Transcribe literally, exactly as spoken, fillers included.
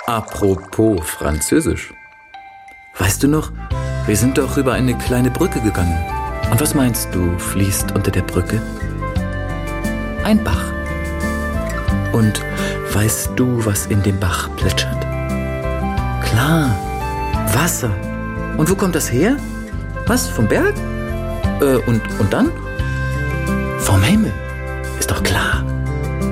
Apropos Französisch. Weißt du noch, wir sind doch über eine kleine Brücke gegangen. Und was meinst du, fließt unter der Brücke? Ein Bach. Und weißt du, was in dem Bach plätschert? Klar, Wasser. Und wo kommt das her? Was, vom Berg? Äh, und, und dann? Vom Himmel. Ist doch klar.